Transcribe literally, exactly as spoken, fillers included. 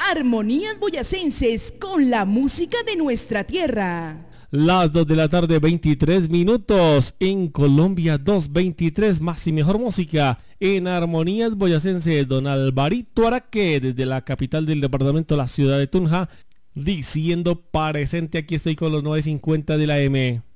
Armonías boyacenses con la música de nuestra tierra. Las dos de la tarde, veintitrés minutos. En Colombia, dos veintitrés. Más y mejor música. En Armonías boyacenses, don Alvarito Araque, desde la capital del departamento, la ciudad de Tunja, diciendo presente. Aquí estoy con los nueve cincuenta de la M.